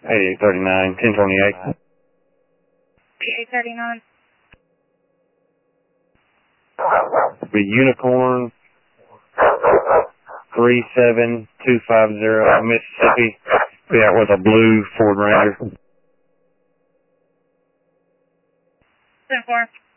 8839, 1028. 8839. Be Unicorn 37250, Mississippi. Be out with a blue Ford Ranger. 10-4.